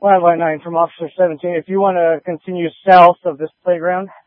Line 9 from Officer 17. If you want to continue south of this playground,